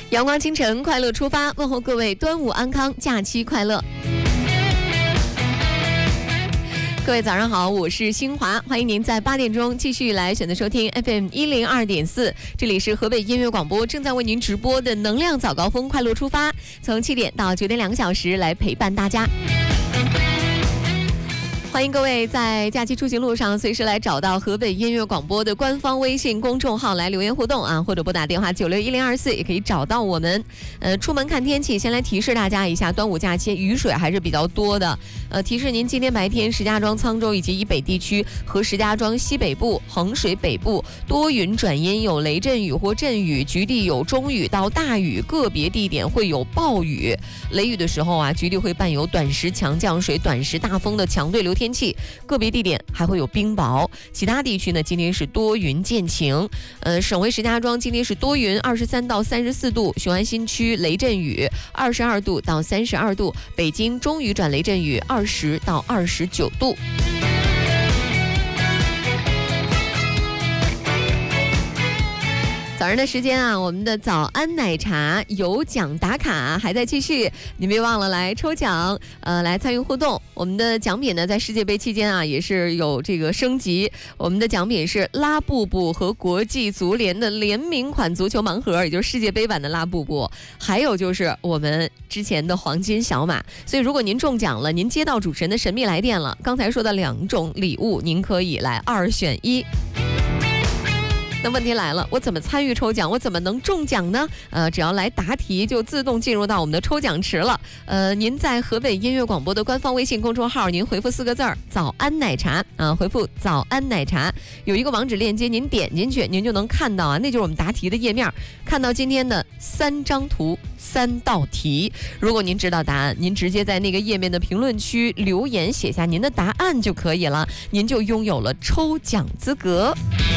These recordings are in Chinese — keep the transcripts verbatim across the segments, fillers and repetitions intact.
阳光清晨，快乐出发，问候各位端午安康，假期快乐。各位早上好，我是新华，欢迎您在八点钟继续来选择收听 F M 一零二点四，这里是河北音乐广播正在为您直播的能量早高峰，快乐出发，从七点到九点两个小时来陪伴大家。欢迎各位在假期出行路上随时来找到河北音乐广播的官方微信公众号来留言互动啊，或者拨打电话九六一零二四也可以找到我们。呃，出门看天气，先来提示大家一下，端午假期雨水还是比较多的。呃，提示您今天白天石家庄、沧州以及以北地区和石家庄西北部、衡水北部多云转阴，有雷阵雨或阵雨，局地有中雨到大雨，个别地点会有暴雨。雷雨的时候啊，局地会伴有短时强降水、短时大风的强对流天气，个别地点还会有冰雹。其他地区呢，今天是多云见晴。呃，省会石家庄今天是多云，二十三到三十四度；雄安新区雷阵雨，二十二度到三十二度；北京中雨转雷阵雨，二十到二十九度。早上的时间啊，我们的早安奶茶有奖打卡还在继续，你别忘了来抽奖，呃，来参与互动。我们的奖品呢，在世界杯期间啊，也是有这个升级。我们的奖品是拉布布和国际足联的联名款足球盲盒，也就是世界杯版的拉布布，还有就是我们之前的黄金小马。所以，如果您中奖了，您接到主持人的神秘来电了，刚才说的两种礼物，您可以来二选一。那问题来了，我怎么参与抽奖？我怎么能中奖呢？呃，只要来答题，就自动进入到我们的抽奖池了。呃，您在河北音乐广播的官方微信公众号，您回复四个字儿“早安奶茶”啊，回复“早安奶茶”，有一个网址链接，您点进去，您就能看到啊，那就是我们答题的页面，看到今天的三张图、三道题。如果您知道答案，您直接在那个页面的评论区留言写下您的答案就可以了，您就拥有了抽奖资格。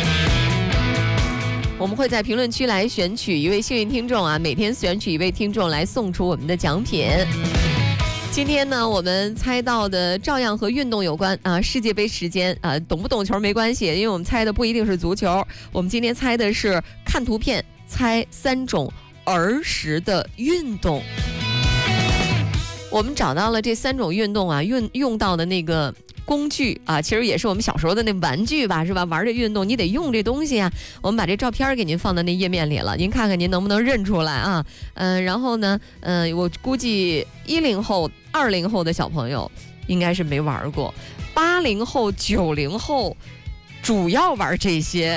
我们会在评论区来选取一位幸运听众啊，每天选取一位听众来送出我们的奖品。今天呢，我们猜到的照样和运动有关啊，世界杯时间啊，懂不懂球没关系，因为我们猜的不一定是足球，我们今天猜的是看图片猜三种儿时的运动。我们找到了这三种运动啊，用用到的那个工具啊，其实也是我们小时候的那玩具吧，是吧？玩的运动你得用这东西啊。我们把这照片给您放在那页面里了，您看看您能不能认出来啊？嗯、呃，然后呢，嗯、呃，我估计一零后、二零后的小朋友应该是没玩过，八零后、九零后主要玩这些。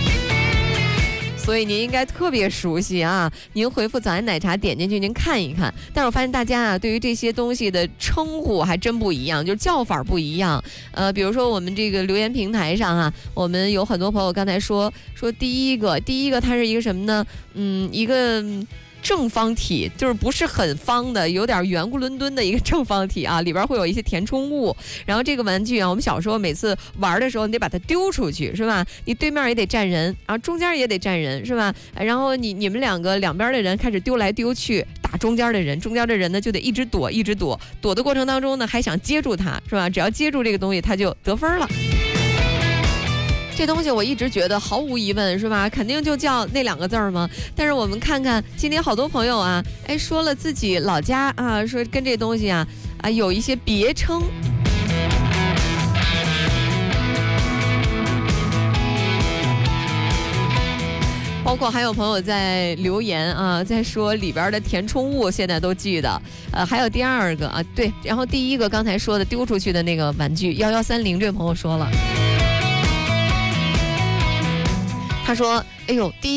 所以您应该特别熟悉啊！您回复早安奶茶点进去，您看一看。但是我发现大家啊，对于这些东西的称呼还真不一样，就是叫法不一样。呃，比如说我们这个留言平台上啊，我们有很多朋友刚才说说第一个，第一个它是一个什么呢？嗯，一个正方体，就是不是很方的，有点圆咕伦敦的一个正方体啊，里边会有一些填充物。然后这个玩具啊，我们小时候每次玩的时候，你得把它丢出去，是吧？你对面也得站人，然后中间也得站人，是吧？然后你你们两个两边的人开始丢来丢去，打中间的人，中间的人呢就得一直躲，一直躲，躲的过程当中呢还想接住它，是吧？只要接住这个东西，它就得分了。这东西我一直觉得毫无疑问，是吧？肯定就叫那两个字儿吗？但是我们看看今天好多朋友啊，哎，说了自己老家啊，说跟这东西啊啊有一些别称。包括还有朋友在留言啊，在说里边的填充物现在都记得，呃，还有第二个啊，对，然后第一个刚才说的丢出去的那个玩具幺幺三零，这位朋友说了。他说：“哎呦，第一。”